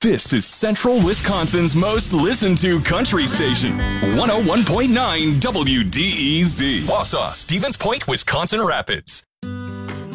This is Central Wisconsin's most listened to country station, 101.9 WDEZ. Wausau, Stevens Point, Wisconsin Rapids.